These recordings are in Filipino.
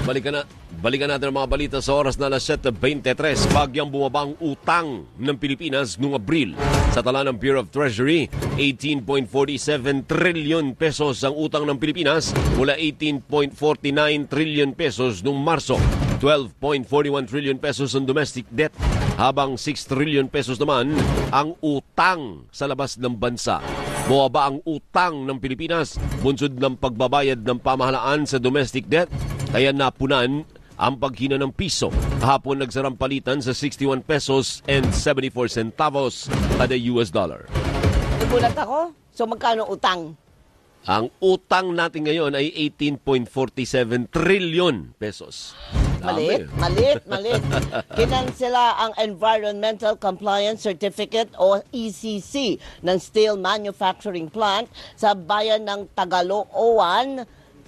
Balikan natin ang mga balita sa oras na alas 7:23. Bagyang bumaba ang utang ng Pilipinas noong Abril. Sa tala ng Bureau of Treasury, 18.47 trillion pesos ang utang ng Pilipinas mula 18.49 trillion pesos noong Marso. 12.41 trillion pesos ang domestic debt, habang 6 trillion pesos naman ang utang sa labas ng bansa. Bumaba ang utang ng Pilipinas bunsod ng pagbabayad ng pamahalaan sa domestic debt, kaya napunan ang paghina ng piso. Kahapon nagsarang palitan sa 61 pesos and 74 centavos kada US dollar. Nagulat ako. So magkano utang? Ang utang natin ngayon ay 18.47 trillion pesos. Malit. Kinansela ang Environmental Compliance Certificate o ECC ng steel manufacturing plant sa bayan ng Tagalooan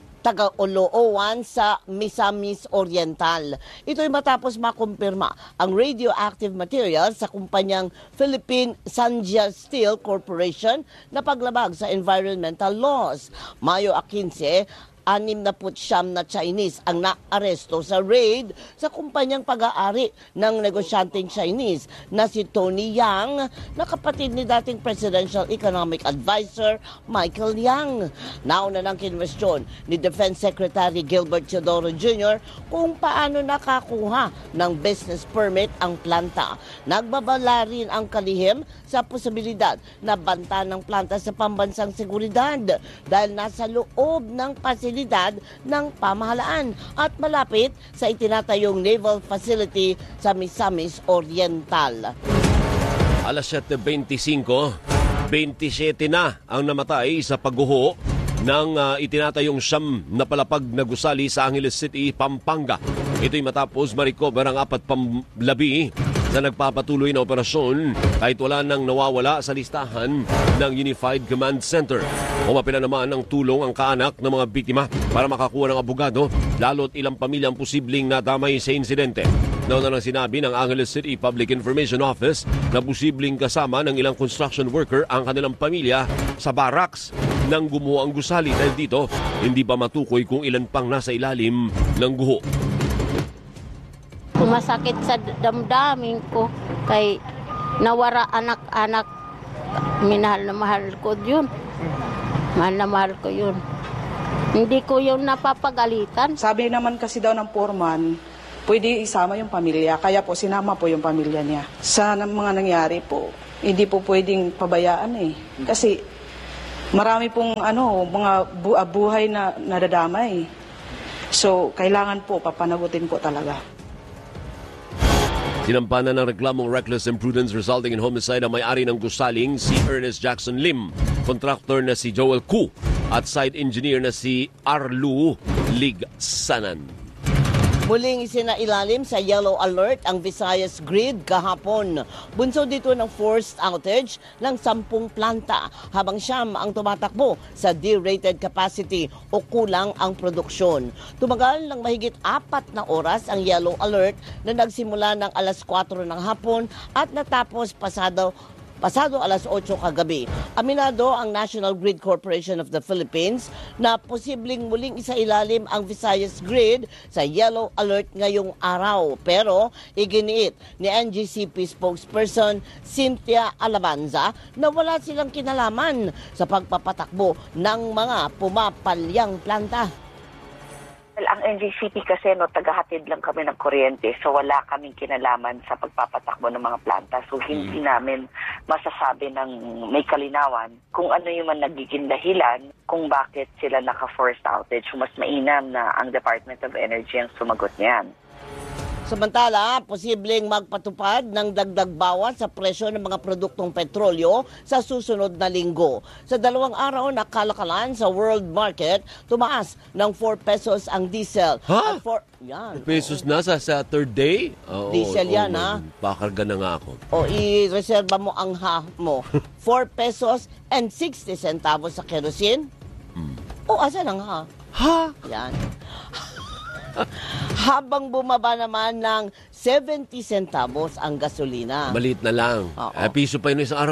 sa Misamis Oriental. Ito'y matapos makumpirma ang radioactive material sa kumpanyang Philippine Sanjia Steel Corporation na paglabag sa environmental laws. Mayo 15, 69 na Chinese ang naaresto sa raid sa kumpanyang pag-aari ng negosyanteng Chinese na si Tony Yang, na kapatid ni dating Presidential Economic Advisor Michael Yang. Nauna ng kinwestiyon ni Defense Secretary Gilbert Teodoro Jr. kung paano nakakuha ng business permit ang planta. Nagbabala rin ang kalihim sa posibilidad na banta ng planta sa pambansang seguridad dahil nasa loob ng pasilidad ng pamahalaan at malapit sa itinatayong naval facility sa Misamis Oriental. Alas 7:25, 27 na ang namatay sa pagguho ng itinatayong siyam na palapag na gusali sa Angeles City, Pampanga. Ito'y matapos ma-recover ang 4 pamlabi sa nagpapatuloy na operasyon kahit wala nang nawawala sa listahan ng Unified Command Center. Umapila naman ng tulong ang kaanak ng mga biktima para makakuha ng abogado, lalo't ilang pamilya ang posibleng nadamay sa insidente. Nauna nang sinabi ng Angeles City Public Information Office na posibleng kasama ng ilang construction worker ang kanilang pamilya sa barracks nang gumuho ang gusali, dahil dito hindi pa matukoy kung ilan pang nasa ilalim ng guho. Masakit sa damdamin ko kay nawara anak-anak. Minahal na mahal ko yun. Mahal na mahal ko yun. Hindi ko yun napapagalitan. Sabi naman kasi daw ng foreman, pwede isama yung pamilya. Kaya po sinama po yung pamilya niya. Sa mga nangyari po, hindi po pwedeng pabayaan eh. Kasi marami pong mga buhay na nadadamay. So kailangan po papanagutin po talaga. Sinampanan ng reklamong reckless imprudence resulting in homicide ang may-ari ng gusaling si Ernest Jackson Lim, contractor na si Joel Ku at site engineer na si Arlu Ligsanan. Muling isinailalim sa yellow alert ang Visayas Grid kahapon. Bunso dito ng forced outage ng 10 planta habang siyam ang tumatakbo sa derated capacity o kulang ang produksyon. Tumagal ng mahigit 4 na oras ang yellow alert na nagsimula ng alas 4 ng hapon at natapos pasado alas 8 kagabi. Aminado ang National Grid Corporation of the Philippines na posibleng muling isailalim ang Visayas Grid sa yellow alert ngayong araw. Pero iginiit ni NGCP spokesperson Cynthia Alabanza na wala silang kinalaman sa pagpapatakbo ng mga pumapalyang planta. Ang NGCP kasi tagahatid lang kami ng kuryente, so wala kaming kinalaman sa pagpapatakbo ng mga planta. So hindi namin masasabi ng may kalinawan kung ano yung nagiging dahilan kung bakit sila naka-forced outage. So mas mainam na ang Department of Energy ang sumagot niyan. Samantala, posibleng magpatupad ng dagdag bawas sa presyo ng mga produktong petrolyo sa susunod na linggo. Sa 2 araw na kalakalan sa world market, tumaas ng 4 pesos ang diesel. Ha? At Pesos na sa third day? Diesel yan, ha? Pakarga na nga ako. O i-reserva mo ang mo. 4 pesos and 60 centavos sa kerosene. O asan ang ha? Ha? Yan. Habang bumaba naman ng 70 centavos ang gasolina. Maliit na lang. Oo. Piso pa yun isang araw eh.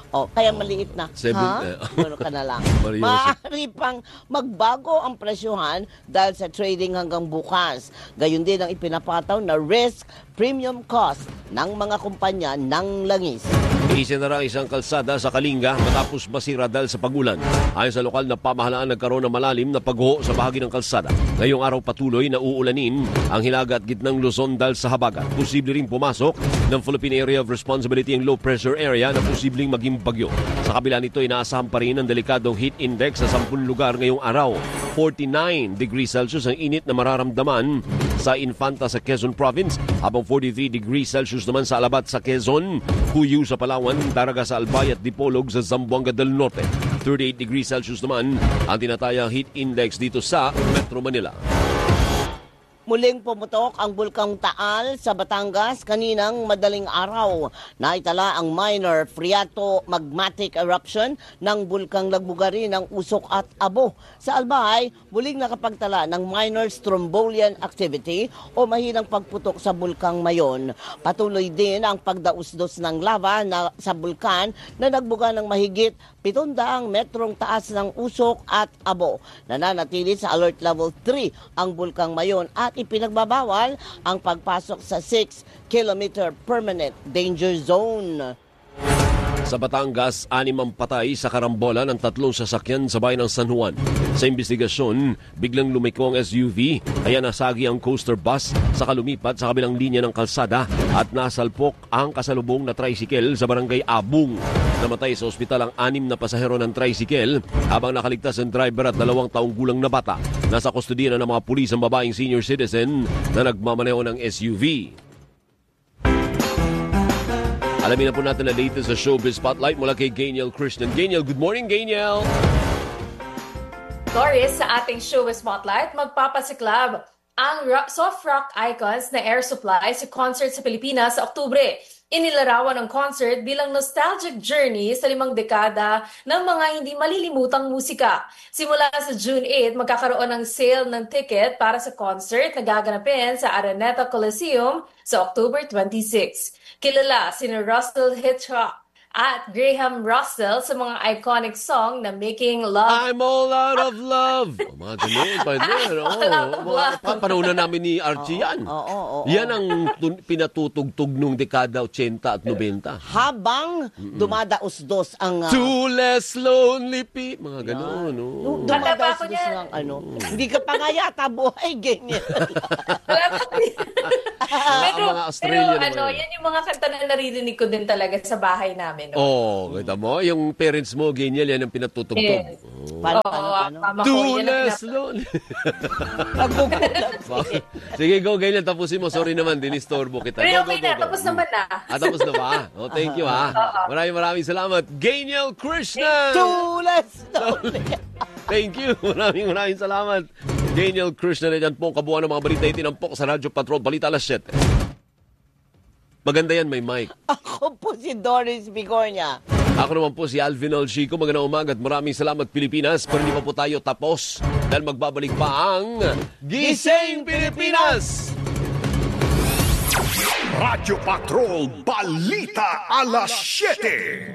Kaya maliit na. Meron ka na lang. Maaari pang magbago ang presyuhan dahil sa trading hanggang bukas. Gayun din ang ipinapataw na risk premium cost ng mga kumpanya ng langis. Isinara isang kalsada sa Kalinga matapos masira dahil sa pagulan. Ayon sa lokal na pamahalaan, nagkaroon ng malalim na pagguho sa bahagi ng kalsada. Ngayong araw patuloy na uulanin ang Hilaga at gitnang Luzon dahil sa habagat. Posible ring pumasok ng Philippine Area of Responsibility ang low pressure area na posibleng maging bagyo. Sa kabila nito, inaasahan pa rin ang delikadong heat index sa 10 lugar ngayong araw. 49 degrees Celsius ang init na mararamdaman sa Infanta sa Quezon Province, habang 43 degrees Celsius naman sa Alabat sa Quezon, Cuyo sa Palawan, Daraga sa Albay at Dipolog sa Zamboanga del Norte. 38 degrees Celsius naman ang tinatayang heat index dito sa Metro Manila. Muling pumutok ang Bulkang Taal sa Batangas kaninang madaling araw. Naitala ang minor phreato-magmatic eruption ng Bulkang Lagbugari ng Usok at Abo. Sa Albay, muling nakapagtala ng minor strombolian activity o mahinang pagputok sa Bulkang Mayon. Patuloy din ang pagdausdos ng lava sa bulkan na nagbuga ng mahigit 700 metrong taas ng Usok at Abo. Nananatili sa alert level 3 ang Bulkang Mayon at ipinagbabawal ang pagpasok sa 6-kilometer permanent danger zone. Sa Batangas, 6 ang patay sa karambola ng 3 sasakyan sa bayan ng San Juan. Sa investigasyon, biglang lumiko ang SUV, kaya nasagi ang coaster bus sa kalumipat sa kabilang linya ng kalsada at nasalpok ang kasalubong na tricycle sa barangay Abung. Namatay sa ospital ang 6 na pasahero ng tricycle habang nakaligtas ang driver at 2 taong gulang na bata. Nasa kustodiya na ng mga pulis ang babaeng senior citizen na nagmamaneho ng SUV. Alamin na po natin ang latest sa Showbiz Spotlight mula kay Gainiel Krishnan. Gainiel, good morning, Gainiel! Doris, sa ating Showbiz Spotlight, magpapasiklab ang soft rock icons na Air Supply sa concert sa Pilipinas sa Oktubre. Inilarawan ang concert bilang nostalgic journey sa 5 dekada ng mga hindi malilimutang musika. Simula sa June 8, magkakaroon ng sale ng ticket para sa concert na gaganapin sa Araneta Coliseum sa October 26. Kilala sina Russell Hitchcock at Graham Russell sa mga iconic song na Making Love. I'm all out of love. Mga ganun. Panahon na namin ni Archie yan. Yan ang pinatutugtog nung dekada 80 at 90. Habang dumadaos-dos ang... Two less lonely people. Mga ganun. Dumadaos-dos ng Hindi ka pa nga yata buhay, ganyan. Mga Australian pero yan yung mga kanta na naririnig ko din talaga sa bahay namin. Kita mo? Yung parents mo, ganyan, yan ang pinatutugtog. Yes. Tulas, lol. Sige, go, ganyan. Tapusin mo. Sorry naman, dinistorbo kita. Pero okay na, tapos naman na. Tapos na ba? Thank you, ha. Maraming salamat. Gainiel Krishnan! Tulas, lol. Thank you. Maraming salamat. Gainiel Krishnan, yan po kabuuan ng mga balita itinampok sa Radyo Patrol. Balita alas 7. Maganda yan, may mic. Ako po si Doris Bigornia. Ako naman po si Alvin Alchico. Magandang umaga at maraming salamat, Pilipinas. Pero hindi pa po tayo tapos dahil magbabalik pa ang Gising Pilipinas! Radyo Patrol Balita alas 7.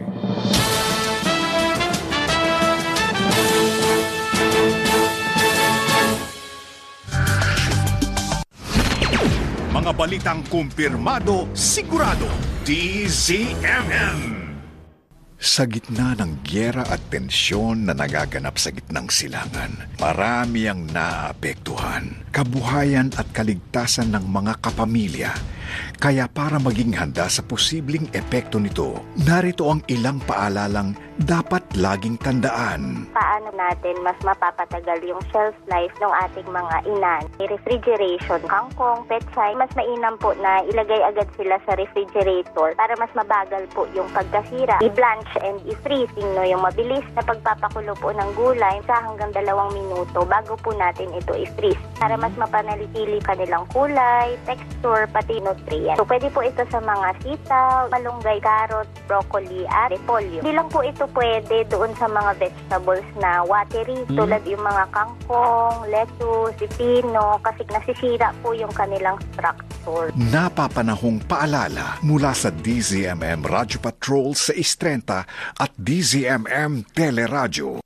Mga balitang kumpirmado, sigurado, DZMM. Sa gitna ng gyera at tensyon na nagaganap sa gitnang silangan, marami ang naapektuhan, kabuhayan at kaligtasan ng mga kapamilya. Kaya para maging handa sa posibleng epekto nito, narito ang ilang paalalang dapat laging tandaan. Paano natin mas mapapatagal yung shelf life ng ating mga inan? Refrigeration, kangkong, pechay, mas mainam po na ilagay agad sila sa refrigerator para mas mabagal po yung pagkasira. I-blanch and i-freezing, yung mabilis na pagpapakulo po ng gulay sa hanggang 2 minuto bago po natin ito i-freeze para mas mapanalitili kanilang kulay, texture, pati nutrient. So, pwede po ito sa mga sitaw, malunggay, carrot, broccoli, at repolyo. Hindi lang po ito pwede doon sa mga vegetables na watery, tulad yung mga kangkong, lettuce, pipino, kasi nasisira po yung kanilang structure. refrigerator. Napapanahong paalala mula sa DZMM Radyo Patrol sa Istrenta at DZMM Teleradyo.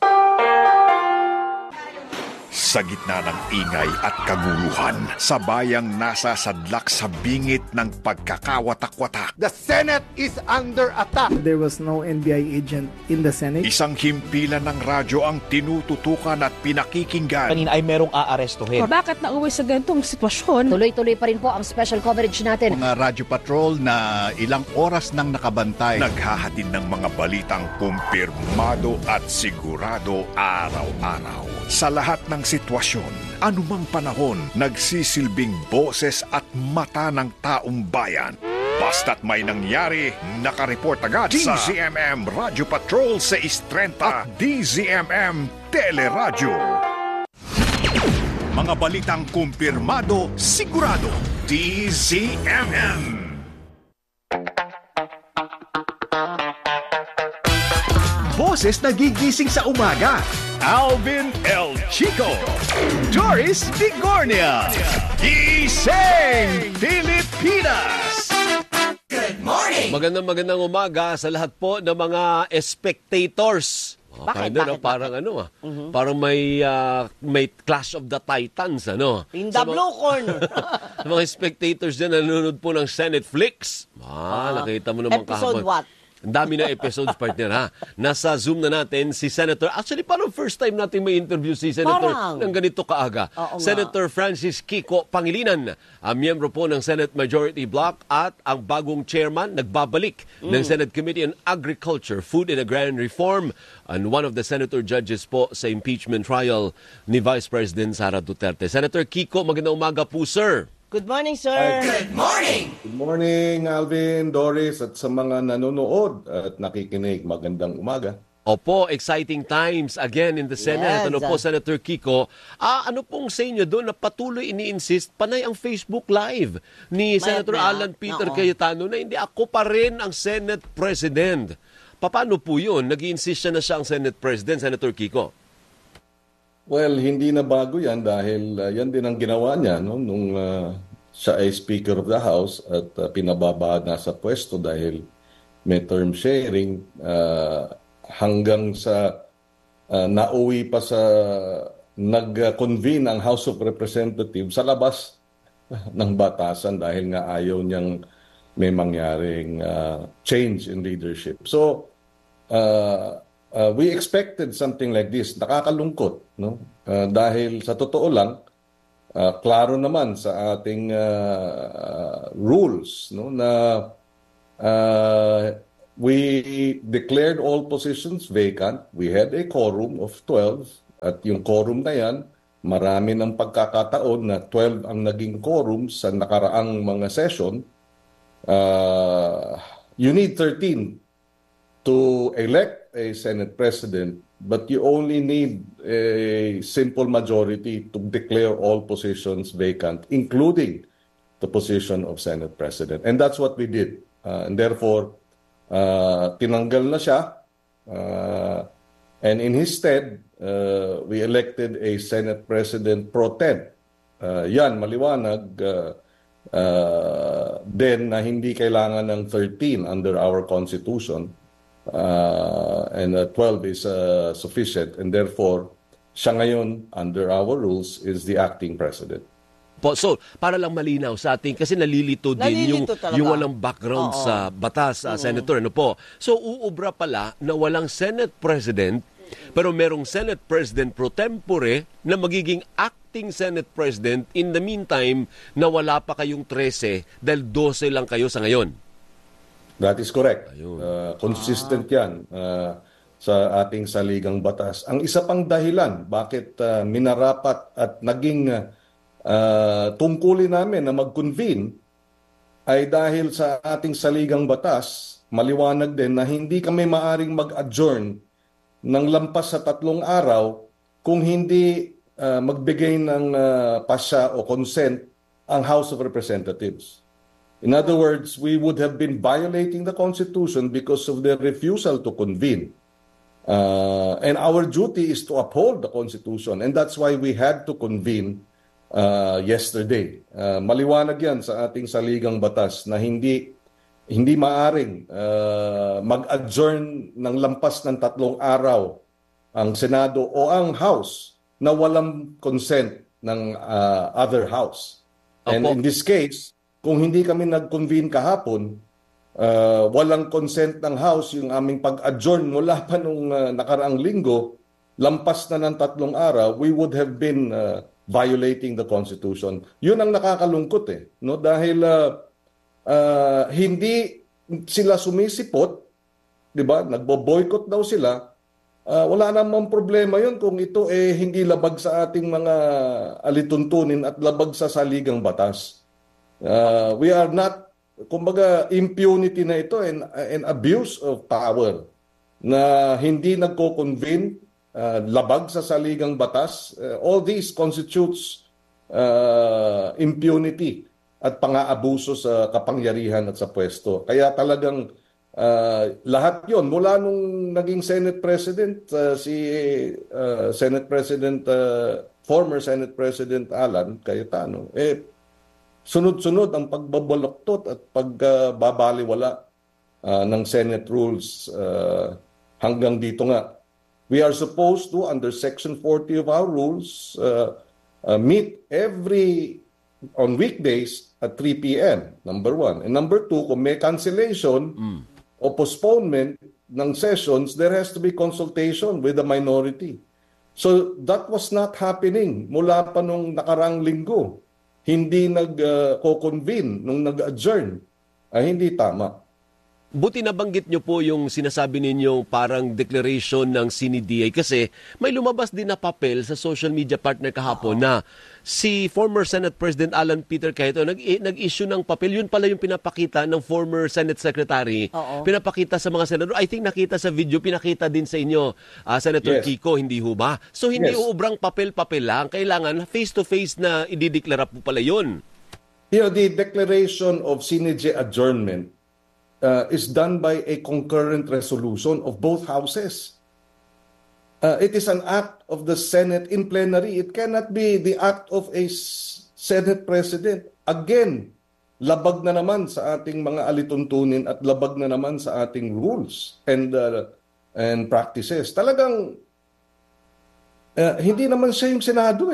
Sa gitna ng ingay at kaguluhan, sa bayang nasasadlak sa bingit ng pagkakawatak-watak. The Senate is under attack. There was no NBI agent in the Senate. Isang himpilan ng radyo ang tinututukan at pinakikinggan. Kanina ay merong aarestuhin. Bakit nauwi sa ganitong sitwasyon? Tuloy-tuloy pa rin po ang special coverage natin. Mga radyo patrol na ilang oras nang nakabantay. Naghahatid ng mga balitang kumpirmado at sigurado araw-araw. Sa lahat ng sitwasyon, anumang panahon, nagsisilbing boses at mata ng taong bayan. Basta't may nangyari, nakareport agad sa DZMM Radyo Patrol sa Istrenta at DZMM Teleradyo. Mga balitang kumpirmado, sigurado, DZMM. Boses nagigising sa umaga. Alvin El Chico, Doris Vigornia, Gising Pilipinas. Good morning! Magandang umaga sa lahat po ng mga spectators. Bakit? Parang parang may Clash of the Titans, In the blue corner. Mga spectators dyan nanonood po ng Senate Flix. Nakita mo naman episode kahapon. what? Ang dami na episodes, partner, ha? Nasa Zoom na natin si Senator. Actually, parang first time natin may interview si Senator ng ganito kaaga. Senator Francis Kiko Pangilinan, ang miyembro po ng Senate Majority Bloc at ang bagong chairman, nagbabalik ng Senate Committee on Agriculture, Food and Agrarian Reform, and one of the senator judges po sa impeachment trial ni Vice President Sara Duterte. Senator Kiko, magandang umaga po, sir. Good morning, sir. Good morning! Good morning, Alvin, Doris, at sa mga nanonood at nakikinig. Magandang umaga. Opo, exciting times again in the Senate. Yes. Po, Senator Kiko? Ano pong sa inyo doon na patuloy ini-insist panay ang Facebook Live ni Senator Alan Peter Cayetano na hindi ako pa rin ang Senate President. Paano po yun? Nag-i-insist na siya ang Senate President, Senator Kiko? Well, hindi na bago yan dahil yan din ang ginawa niya nung siya ay Speaker of the House at pinababa na sa pwesto dahil may term sharing hanggang sa nauwi pa sa nag-convene ang House of Representatives sa labas ng batasan dahil nga ayaw niyang may mangyaring change in leadership. So, we expected something like this. Nakakalungkot, no? Dahil sa totoo lang, klaro naman sa ating rules, no, na we declared all positions vacant. We had a quorum of 12 at yung quorum na yan, marami ng pagkakataon na 12 ang naging quorum sa nakaraang mga session. You need 13 to elect a Senate President, but you only need a simple majority to declare all positions vacant, including the position of Senate President. And that's what we did. And therefore, tinanggal na siya. And in his stead, we elected a Senate President pro tem. Yan, maliwanag din na hindi kailangan ng 13 under our Constitution. And 12 is sufficient, and therefore siya ngayon under our rules is the acting president. So, para lang malinaw sa ating, kasi nalilito din yung walang background sa batas, Senator. So, uubra pala na walang Senate President, pero merong Senate President pro tempore na magiging acting Senate President in the meantime na wala pa kayong 13 dahil 12 lang kayo sa ngayon. That is correct. Consistent yan sa ating saligang batas. Ang isa pang dahilan bakit minarapat at naging tungkulin namin na mag-convene ay dahil sa ating saligang batas, maliwanag din na hindi kami maaring mag-adjourn ng lampas sa 3 araw kung hindi magbigay ng pasya o consent ang House of Representatives. In other words, we would have been violating the Constitution because of their refusal to convene. And our duty is to uphold the Constitution. And that's why we had to convene yesterday. Maliwanag yan sa ating saligang batas na hindi maaring mag-adjourn ng lampas ng 3 araw ang Senado o ang House na walang consent ng other House. And in this case, kung hindi kami nag-convene kahapon, walang consent ng House yung aming pag-adjourn mula pa nung nakaraang linggo, lampas na ng 3 araw, we would have been violating the Constitution. Yun ang nakakalungkot no? Dahil hindi sila sumisipot, di ba? Nagbo-boycott daw sila. Wala namang problema yun kung ito hindi labag sa ating mga alituntunin at labag sa saligang batas. We are not, kumbaga, impunity na ito and abuse of power na hindi nagko-convene, labag sa saligang batas. All these constitutes impunity at pang-aabuso sa kapangyarihan at sa pwesto. Kaya talagang lahat yon mula nung naging Senate President, former Senate President Alan Cayetano, sunod-sunod ang pagbabaloktot at pagbabaliwala ng Senate rules hanggang dito nga. We are supposed to, under Section 40 of our rules, meet on weekdays at 3 p.m., number 1. And number 2, kung may cancellation o postponement ng sessions, there has to be consultation with the minority. So that was not happening mula pa nung nakarang linggo. Hindi nag-convene nung nag-adjourn. Hindi tama. Buti nabanggit nyo po yung sinasabi ninyong parang declaration ng CNDA kasi may lumabas din na papel sa social media partner kahapon na si former Senate President Alan Peter Cayetano nag-issue ng papel. Yun pala yung pinapakita ng former Senate Secretary. Pinapakita sa mga senador. I think nakita sa video, pinakita din sa inyo, Senator Kiko, hindi ho ba? So hindi ubrang papel-papel lang. Kailangan face-to-face na idideklara po pala yun. The declaration of CNDA adjournment is done by a concurrent resolution of both houses. It is an act of the Senate in plenary. It cannot be the act of a Senate President. Again, labag na naman sa ating mga alituntunin at labag na naman sa ating rules and practices. Talagang hindi naman siya yung Senado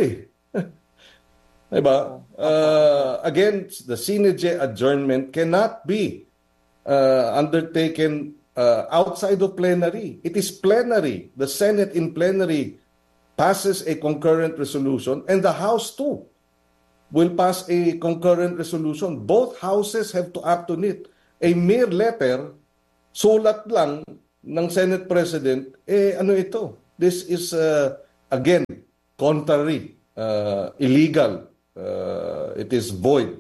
Diba? Again, the CNDA adjournment cannot be undertaken outside of plenary. It is plenary. The Senate in plenary passes a concurrent resolution and the House too will pass a concurrent resolution. Both houses have to act on it. A mere letter, sulat lang ng Senate President, ano ito? This is, again, contrary, illegal. It is void.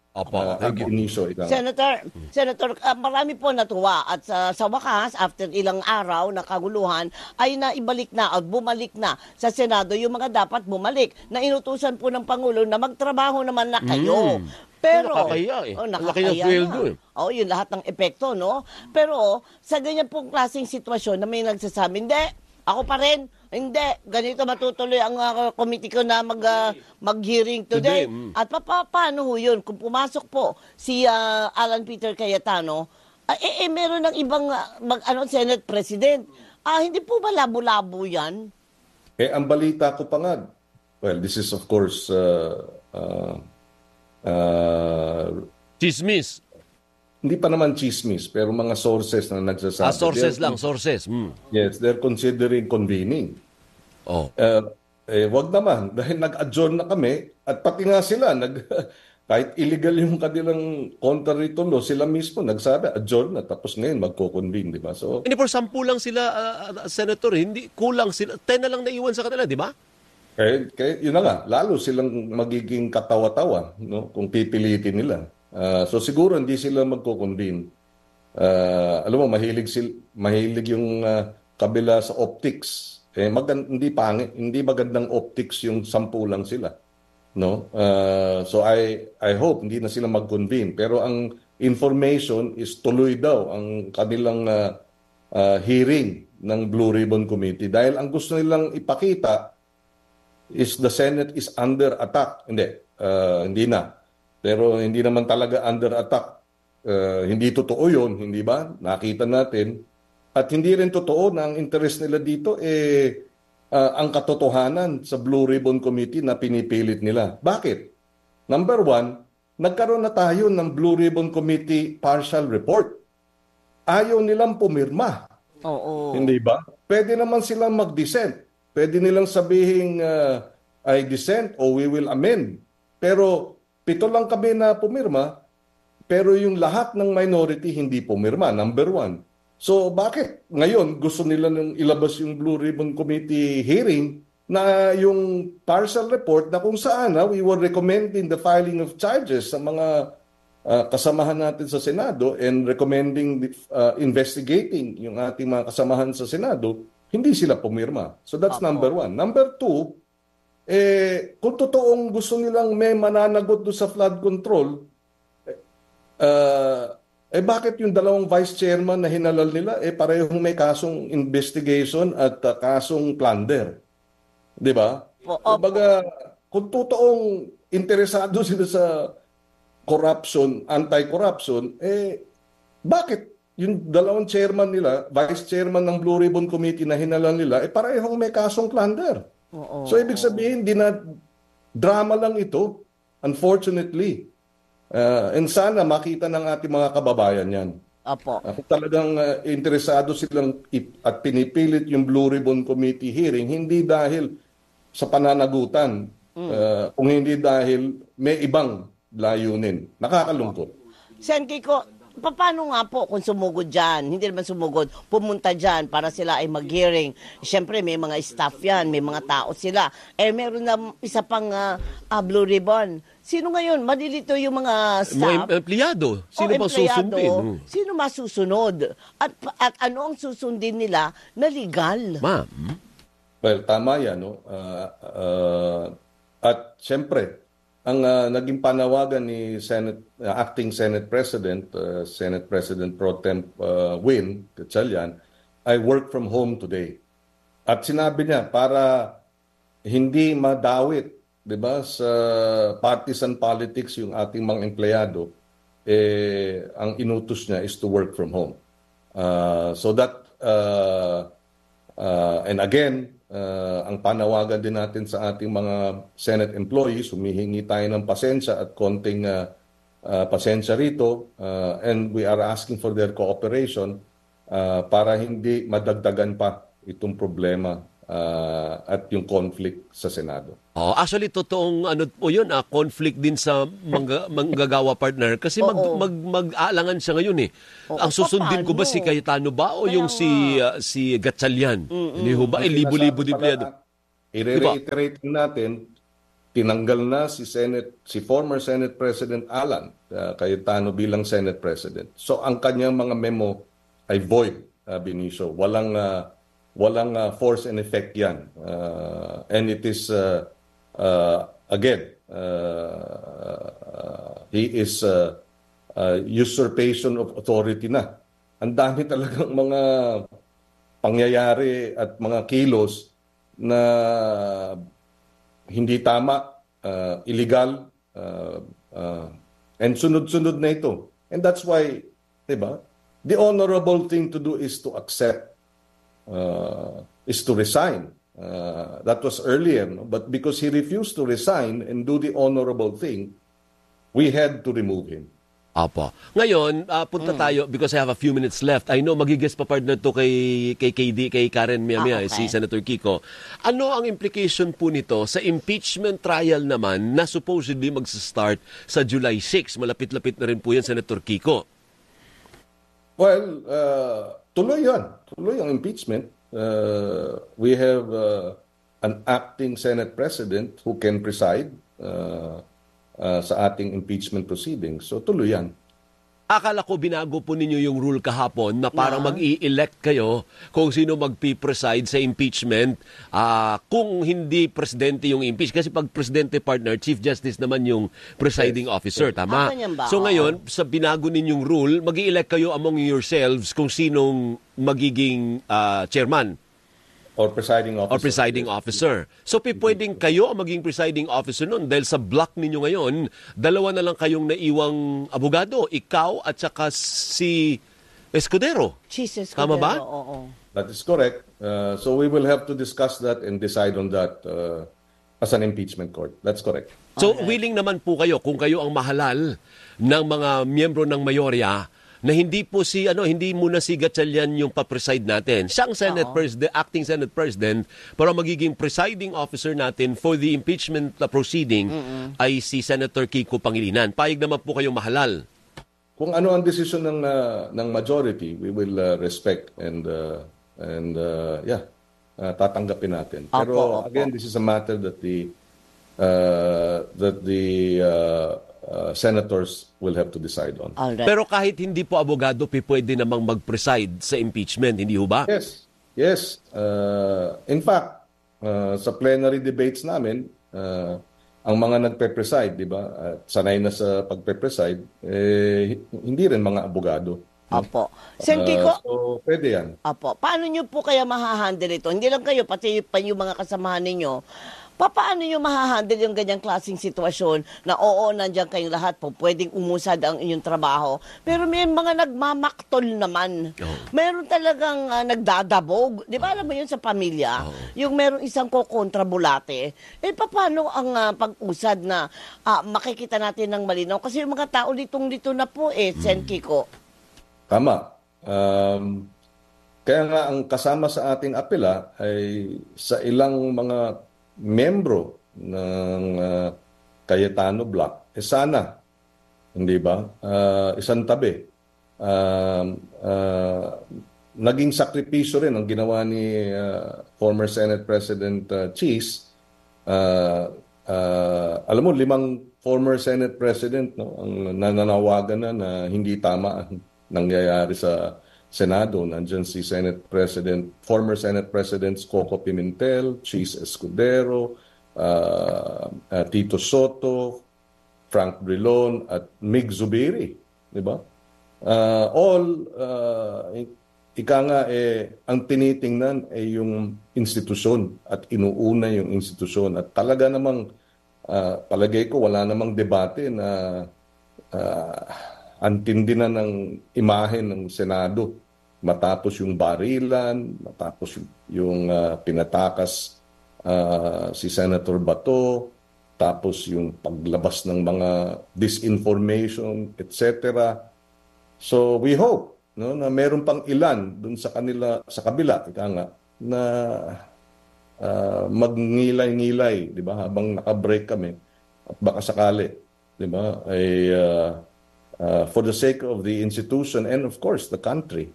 Senator, marami po natuwa at sa wakas, after ilang araw na kaguluhan, ay naibalik na at bumalik na sa Senado yung mga dapat bumalik na inutusan po ng Pangulo na magtrabaho naman na kayo. Pero nakakaya nakakaya yun lahat ng epekto, no? Pero sa ganyan pong klaseng sitwasyon na may nagsasabi, hindi, ako pa rin, hindi, ganito matutuloy ang committee ko na mag-hearing today. At paano ho yun? Kung pumasok po si Alan Peter Cayetano, meron ng ibang Senate President. Hindi po ba labo-labo yan? Ang balita ko pa nga, well, this is of course chismis. Hindi pa naman chismis, pero mga sources na nagsasabi. Sources. Yes, they're considering convening. Wag naman, dahil nag-adjourn na kami, at pati nga sila, kahit illegal yung kanilang contrary to law, sila mismo nagsabi, adjourn na, tapos ngayon magko-convene, di ba? So, hindi po, 10 lang sila, Senator, hindi kulang sila, 10 na lang naiwan sa kanila, di ba? Yun na nga, lalo silang magiging katawa-tawa, no? Kung pipilitin nila. So siguro hindi sila magko-convene. Alam mo, mahilig yung kabila sa optics. Hindi magandang optics yung 10 lang sila. No? So I hope hindi na sila mag-convene. Pero ang information is tuloy daw ang kanilang hearing ng Blue Ribbon Committee. Dahil ang gusto nilang ipakita is the Senate is under attack. Hindi na. Pero hindi naman talaga under attack. Hindi totoo yun, hindi ba? Nakita natin. At hindi rin totoo na ang interest nila dito ang katotohanan sa Blue Ribbon Committee na pinipilit nila. Bakit? Number one, nagkaroon na tayo ng Blue Ribbon Committee partial report. Ayaw nilang pumirma. Oo. Hindi ba? Pwede naman silang mag-dissent. Pwede nilang sabihin, I dissent o we will amend. Pero 7 lang kami na pumirma, pero yung lahat ng minority hindi pumirma, number one. So bakit ngayon gusto nila nung ilabas yung Blue Ribbon Committee hearing na yung partial report na kung saan we were recommending the filing of charges sa mga kasamahan natin sa Senado and recommending investigating yung ating mga kasamahan sa Senado, hindi sila pumirma. So that's number one. Number two, kung totoong gusto nilang may mananagot doon sa flood control, bakit yung 2 vice chairman na hinalal nila, parehong may kasong investigation at kasong plunder? Di ba? Kumbaga, kung totoong interesado sila sa corruption, anti-corruption, bakit yung 2 chairman nila, vice chairman ng Blue Ribbon Committee na hinalal nila, parehong may kasong plunder? So, ibig sabihin, drama lang ito, unfortunately. And sana makita ng ating mga kababayan yan. Apo. Kung talagang interesado silang at pinipilit yung Blue Ribbon Committee hearing, hindi dahil sa pananagutan, kung hindi dahil may ibang layunin. Nakakalungkot. Sen Kiko, paano nga po kung sumugod dyan? Hindi naman sumugod, pumunta dyan para sila ay mag-hearing. Siyempre, may mga staff yan, may mga tao sila. Meron na isa pang Blue Ribbon. Sino ngayon? Malilito yung mga staff. Mga empleyado. Sino pa susundin? Sino masusunod? At ano ang susundin nila na legal? Ma'am. Well, tama yan. No? At siyempre, ang naging panawagan ni Acting Senate President, Senate President Pro Temp Win Gatchalian, I work from home today. At sinabi niya, para hindi madawit, 'di ba, sa partisan politics yung ating mga empleyado, ang inutos niya is to work from home. So that and again, ang panawagan din natin sa ating mga Senate employees, humihingi tayo ng pasensya at konting pasensya rito, and we are asking for their cooperation para hindi madagdagan pa itong problema at yung conflict sa Senado. Actually, totoong conflict din sa manggagawa partner kasi mag-aalangan siya ngayon . Ang susundin ko ba si Cayetano ba o yung si Gatchalian? Hindi ho ba? Libo-libo empleyado. I-reiterate natin, tinanggal na si former Senate President Alan Cayetano bilang Senate President. So ang kanyang mga memo ay void, Benicio. Walang force and effect yan. And it is, again, he is usurpation of authority na. Ang dami talagang mga pangyayari at mga kilos na hindi tama, illegal, and sunod-sunod na ito. And that's why, diba, the honorable thing to do is to accept, is to resign. That was earlier, no? But because he refused to resign and do the honorable thing, we had to remove him. Apo. Ngayon, punta tayo because I have a few minutes left. I know magigess pa partner to kay Karen Mia, si Senator Kiko. Ano ang implication po nito sa impeachment trial naman na supposedly mag-start sa July 6? Malapit-lapit na rin po yan, Senator Kiko. Well, tuloy yan. Tuloy ang impeachment. We have an acting Senate President who can preside sa ating impeachment proceedings. So tuloy yan. Akala ko binago po ninyo yung rule kahapon na parang mag-i-elect kayo kung sino mag-preside sa impeachment kung hindi presidente yung impeach. Kasi pag presidente partner, Chief Justice naman yung presiding officer. Tama? So ngayon, sa binago ninyong rule, mag-i-elect kayo among yourselves kung sinong magiging chairman. Or presiding officer. Or presiding officer. So pwedeng kayo ang maging presiding officer nun dahil sa block ninyo ngayon, dalawa na lang kayong naiwang abogado, ikaw at saka si Escudero. Cheese Escudero. Tama ba? Oo. That is correct. So we will have to discuss that and decide on that as an impeachment court. That's correct. So willing naman po kayo kung kayo ang mahalal ng mga miyembro ng mayorya na hindi po hindi muna si Gatchalian yung pa-preside natin. Siya ang Senate President, acting Senate President, pero magiging presiding officer natin for the impeachment proceeding ay si Senator Kiko Pangilinan. Payag naman po kayong mahalal. Kung ano ang desisyon ng majority, we will respect and tatanggapin natin. Pero again, this is a matter that the senators will have to decide on. Alright. Pero kahit hindi po abogado, pwede namang mag-preside sa impeachment, hindi ho ba? Yes. In fact, sa plenary debates namin, ang mga nagpe-preside, di ba, sanay na sa pagpe-preside, hindi rin mga abogado. Apo. Sen Kiko, so, pwede yan. Apo. Paano nyo po kaya mahahandle ito? Hindi lang kayo, pati pa yung mga kasamahan ninyo. Paano nyo mahahandle yung ganyang klaseng sitwasyon na nandiyan kayong lahat po, pwedeng umusad ang inyong trabaho. Pero may mga nagmamaktol naman. Meron talagang nagdadabog. Di ba alam mo yun sa pamilya? Yung meron isang kokontrabulate. Paano ang pag-usad na makikita natin ng malinaw? Kasi yung mga tao litong-lito na po Sen Kiko. Tama. Kaya nga ang kasama sa ating apela ay sa ilang mga membro ng Cayetano Block, sana, hindi ba, isang tabi. Naging sakripisyo rin ang ginawa ni former Senate President Cheese. Alam mo, 5 former Senate President ang nananawagan na hindi tama ang nangyayari sa Senado. Nandiyan si former Senate Presidents Coco Pimentel, Cheese Escudero, Tito Soto, Frank Brilon, at Mig Zubiri. Di ba? Ang tinitingnan ay yung institusyon at inuuna yung institusyon. At talaga namang, palagay ko, wala namang debate na antindi na ng imahe ng Senado matapos yung barilan, matapos yung pinatakas si Senator Bato, tapos yung paglabas ng mga disinformation, etc. So we hope na meron pang ilan dun sa kabila, na magnilay-ngilay, di ba, habang naka-break kami at baka sakali, di ba, ay for the sake of the institution and of course the country,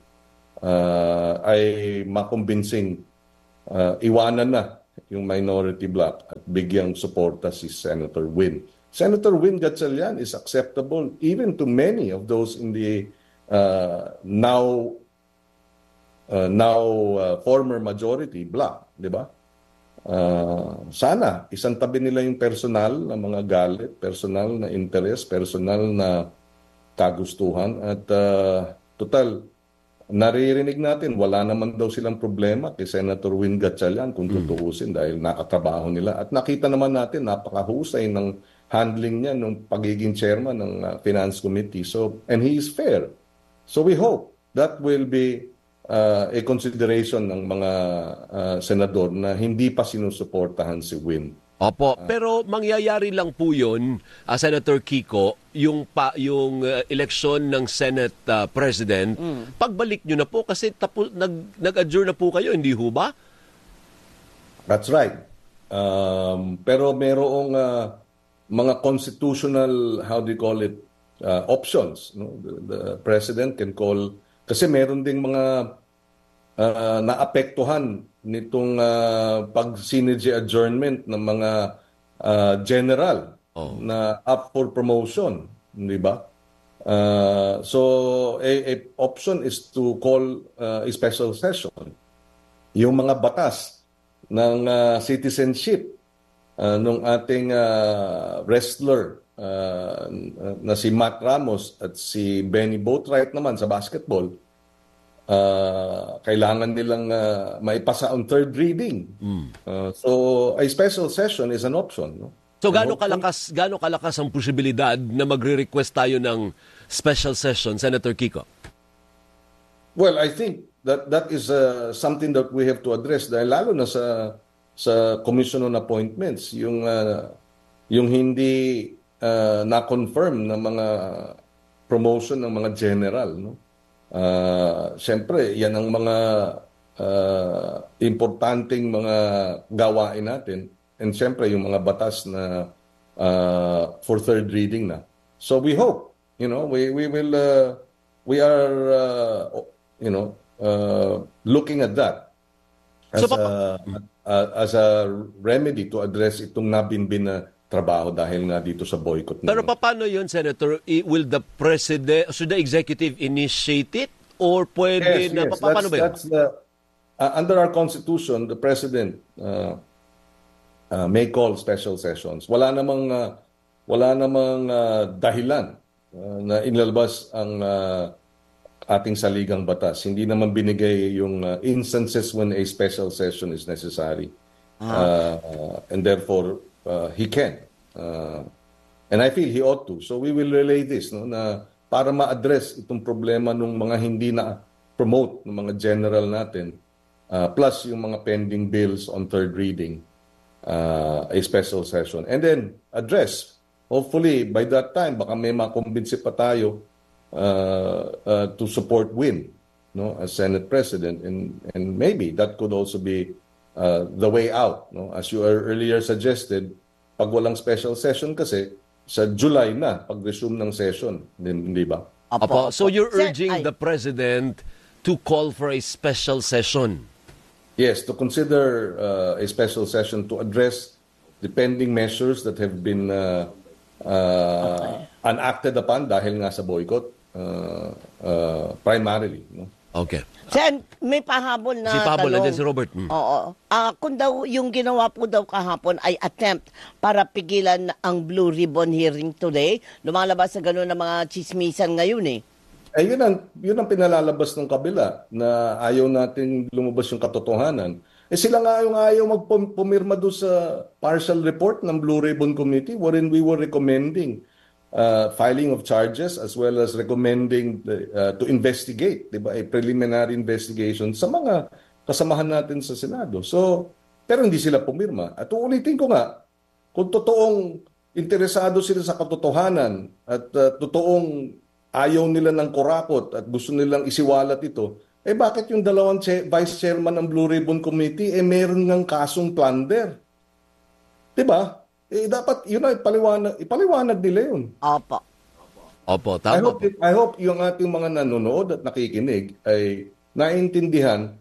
ay makumbinsing iwanan na yung minority bloc at bigyang suporta si Senator Win. Senator Win Gatchalian is acceptable even to many of those in the now former majority bloc, di ba? Sana isang tabi nila yung personal na mga galit, personal na interest, personal na kagustuhan at total naririnig natin, wala naman daw silang problema kay Senator Win Gatchalian kung tutuusin dahil nakatrabaho nila. At nakita naman natin, napakahusay ng handling niya ng pagiging chairman ng Finance Committee. And he is fair. So we hope that will be a consideration ng mga senador na hindi pa sinusuportahan si Win. Opo, pero mangyayari lang po yun, Senator Kiko, yung eleksyon ng Senate President, pagbalik nyo na po kasi nag-adjourn na po kayo, hindi ho ba? That's right. Pero merong mga constitutional, how do you call it, options. No? The President can call, kasi meron ding mga naapektuhan nitong pag-synergy adjournment ng mga general na up for promotion, di ba? So a option is to call a special session. Yung mga batas ng citizenship ng ating wrestler na si Matt Ramos at si Benny Boatwright naman sa basketball, kailangan nilang maipasa on third reading. So a special session is an option. No? So gaano kalakas ang posibilidad na magre-request tayo ng special session, Senator Kiko? Well, I think that is something that we have to address dahil lalo na sa Commission on Appointments, yung hindi na-confirm na mga promotion ng mga general, no? Siyempre, yan ang mga importanteng mga gawain natin. And siyempre, yung mga batas na for third reading na. So we hope, we are looking at that as a remedy to address itong nabinbin na trabaho dahil nga dito sa boycott. Pero paano yun, Senator? Will the President, should the Executive initiate it? Or pwede na, paano ba yun? Under our Constitution, the President may call special sessions. Wala namang dahilan na inlalabas ang ating saligang batas. Hindi naman binigay yung instances when a special session is necessary. And therefore, he can. And I feel he ought to. So we will relay this, no, na para ma-address itong problema ng mga hindi na-promote ng mga general natin, plus yung mga pending bills on third reading, a special session. And then address. Hopefully, by that time, baka may makumbinsi pa tayo to support Win, no, as Senate President. And maybe that could also be the way out. No? As you earlier suggested, pag walang special session kasi, sa July na, pag-resume ng session. Hindi ba? Apo. So you're urging the President to call for a special session? Yes, to consider a special session to address the pending measures that have been enacted upon dahil nga sa boycott, primarily. No? Okay. Sen, may pahabol na si Pablo, tanong. nandiyan si Robert. Oo. Kung daw yung ginawa po daw kahapon ay attempt para pigilan ang Blue Ribbon hearing today, lumalabas sa gano'n ng mga chismisan ngayon eh. Yun ang pinalalabas ng kabila na ayaw natin lumabas yung katotohanan. Sila nga yung ayaw magpumirma doon sa partial report ng Blue Ribbon Committee wherein we were recommending filing of charges as well as recommending to investigate, 'di ba, a preliminary investigation sa mga kasamahan natin sa Senado. So, pero hindi sila pumirma. At uulitin ko nga, kung totoong interesado sila sa katotohanan at totoong ayaw nila ng kurakot at gusto nilang isiwalat ito, bakit yung dalawang vice chairman ng Blue Ribbon Committee meron ng kasong plunder? 'Di ba? Dapat yun na ipaliwanag nila yun. Opo, tama. I hope yung ating mga nanonood at nakikinig ay naiintindihan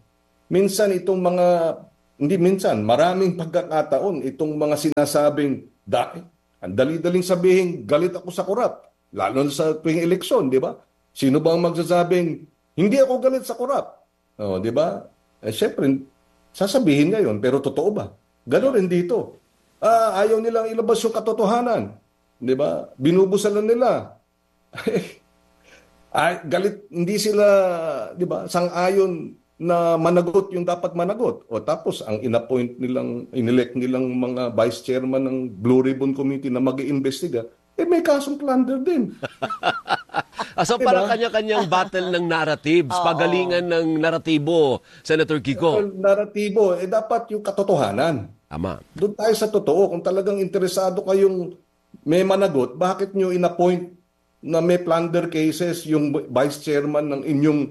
maraming pagkakataon itong mga sinasabing ang dali-daling sabihin galit ako sa korap, lalo na sa tuwing eleksyon, di ba? Sino ba ang magsasabing hindi ako galit sa korap? Di ba? Syempre, sasabihin ngayon, pero totoo ba? Gano'n rin dito. Ayaw nilang ilabas yung katotohanan. Di ba? Binubusalan nila. Galit, hindi sila, di ba, sang-ayon na managot yung dapat managot. O tapos, ang inelect nilang mga vice chairman ng Blue Ribbon Committee na mag-iimbestiga, may kasong plunder din. So diba? Parang kanya-kanyang battle ng narratives, pagalingan ng naratibo, Senator Kiko. Naratibo, dapat yung katotohanan. Tama. Doon tayo sa totoo. Kung talagang interesado kayong may managot, bakit nyo in-appoint na may plunder cases yung vice chairman ng inyong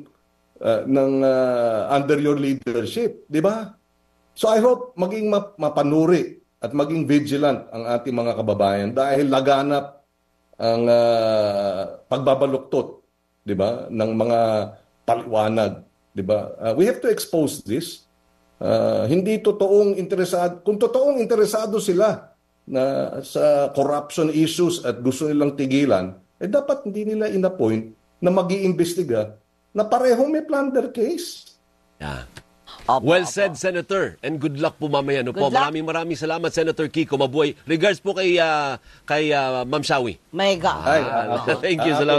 under your leadership? Di ba? So I hope maging mapanuri at maging vigilant ang ating mga kababayan dahil laganap ang pagbabaluktot, di ba, ng mga paliwanag, di ba? We have to expose this. Hindi totoong interesado. Kung totoong interesado sila na sa corruption issues at gusto nilang tigilan, dapat hindi nila in-appoint na mag-iimbestiga na parehong may plunder case. Yeah. Well said, Senator. And good luck po mamaya. No po. Maraming salamat, Senator Kiko. Mabuhay. Regards po kay Ma'am Shawi. My God. Thank you. Salamat po.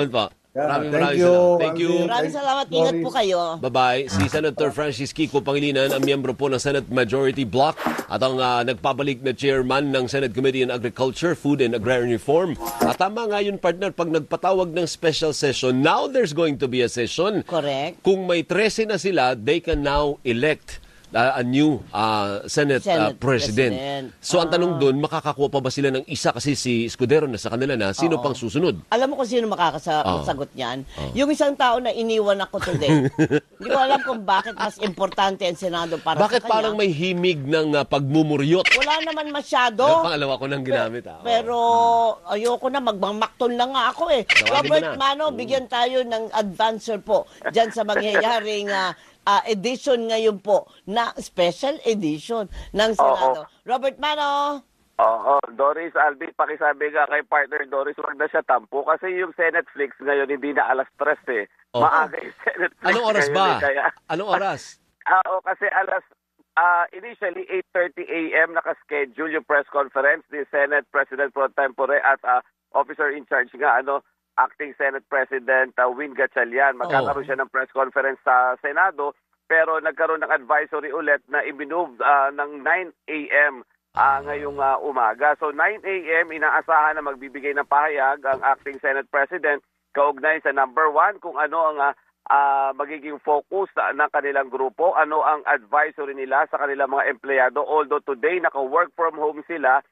Maraming Thank salamat. Thank you. Maraming salamat. Ingat po kayo. Bye-bye. Si Senator Francis Kiko Pangilinan, ang miyembro po ng Senate Majority Bloc at ang nagpabalik na chairman ng Senate Committee on Agriculture, Food and Agrarian Reform. At tama nga yun, partner, pag nagpatawag ng special session, now there's going to be a session. Correct. Kung may 13 na sila, they can now elect a new Senate President. So ang tanong doon, makakakuha pa ba sila ng isa kasi si Escudero na sa kanila na, sino pang susunod? Alam mo kung sino makakasagot niyan? Yung isang tao na iniwan ako today. Hindi ko alam kung bakit mas importante ang Senado para bakit sa kanya. parang may himig ng pagmumuryot? Wala naman masyado. Pangalawa ko nang ginamit. Pero ayoko na, magmamakton lang nga ako eh. Robert Mano, bigyan tayo ng advancer po dyan sa mangyayaring edition ngayon po na special edition ng Senado. Robert Mano. Doris, Alvin, pakisabi nga kay partner Doris, wag na siya tampo kasi yung Senate Flix ngayon hindi na alas 3 eh. Maaga yung Senate Flix. Anong oras ba? Kaya, Anong oras? Kasi initially 8:30 a.m. naka-schedule yung press conference ni Senate President Pro Tempore at officer in charge nga Acting Senate President Win Gatchalian. Magkakaroon siya ng press conference sa Senado pero nagkaroon ng advisory ulit na i-move ng 9 a.m. Ngayong umaga. So 9 a.m. inaasahan na magbibigay ng pahayag ang Acting Senate President kaugnay sa number 1 kung ano ang magiging focus ng kanilang grupo, ano ang advisory nila sa kanilang mga empleyado. Although today naka-work from home sila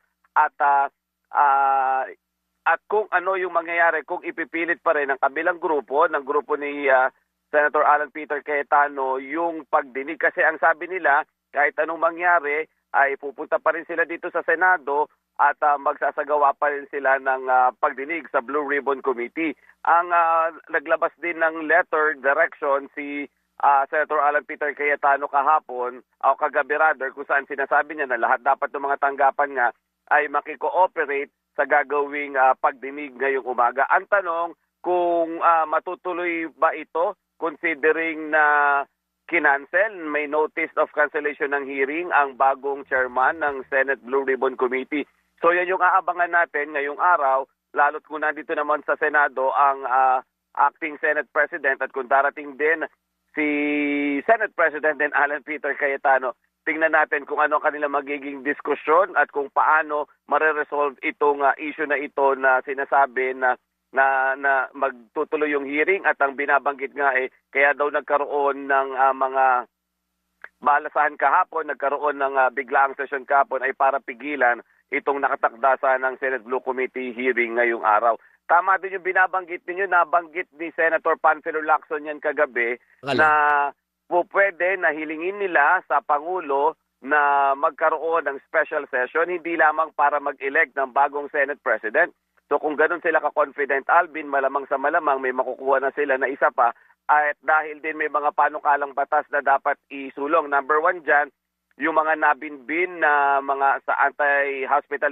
at kung ano yung mangyayari kung ipipilit pa rin ng kabilang grupo, ng grupo ni Senator Alan Peter Cayetano, yung pagdinig. Kasi ang sabi nila, kahit anong mangyari, ay pupunta pa rin sila dito sa Senado at magsasagawa pa rin sila ng pagdinig sa Blue Ribbon Committee. Ang naglabas din ng letter direction si Senator Alan Peter Cayetano kahapon, o kagabi rather, kung saan sinasabi niya na lahat dapat ng mga tanggapan nga ay makikooperate sa gagawing pagdinig ngayong umaga. Ang tanong kung matutuloy ba ito considering na kinancel, may notice of cancellation ng hearing ang bagong chairman ng Senate Blue Ribbon Committee. So yan yung aabangan natin ngayong araw, lalo't kung nandito naman sa Senado ang Acting Senate President at kung darating din si Senate President din Alan Peter Cayetano. Tingnan natin kung ano kanila magiging diskusyon at kung paano mareresolve itong issue na ito na sinasabi na magtutuloy yung hearing at ang binabanggit nga kaya daw nagkaroon ng mga balasahan kahapon, nagkaroon ng biglaang session kahapon ay para pigilan itong nakatakda ng Senate Blue Committee hearing ngayong araw. Tama din yung binabanggit ninyo, nabanggit ni Senator Panfilo Lacson yan kagabi na pwede na hilingin nila sa Pangulo na magkaroon ng special session, hindi lamang para mag-elect ng bagong Senate President. So kung ganun sila ka-confident, Alvin, malamang sa malamang may makukuha na sila na isa pa. At dahil din may mga panukalang batas na dapat isulong. Number 1 dyan, yung mga nabinbin na mga sa anti-hospital